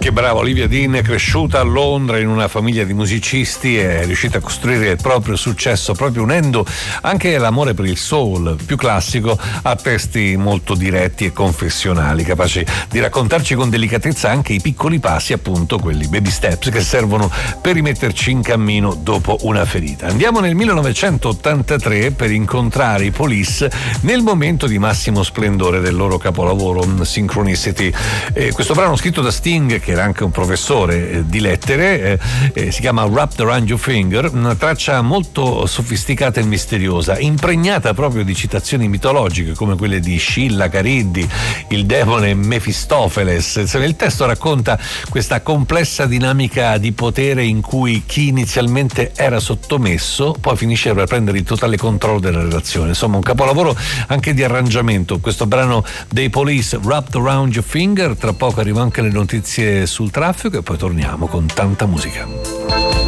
Che brava Olivia Dean, cresciuta a Londra in una famiglia di musicisti, è riuscita a costruire il proprio successo proprio unendo anche l'amore per il soul più classico a testi molto diretti e confessionali, capaci di raccontarci con delicatezza anche i piccoli passi, appunto quelli baby steps che servono per rimetterci in cammino dopo una ferita. Andiamo nel 1983 per incontrare i Police nel momento di massimo splendore del loro capolavoro Synchronicity. Questo brano scritto da Sting, che era anche un professore di lettere, si chiama Wrapped Around Your Finger, una traccia molto sofisticata e misteriosa, impregnata proprio di citazioni mitologiche come quelle di Scilla, Cariddi, il demone Mefistofeles. Il testo racconta questa complessa dinamica di potere in cui chi inizialmente era sottomesso poi finisce per prendere il totale controllo della relazione. Insomma, un capolavoro anche di arrangiamento, questo brano dei Police, Wrapped Around Your Finger. Tra poco arrivano anche le notizie sul traffico e poi torniamo con tanta musica.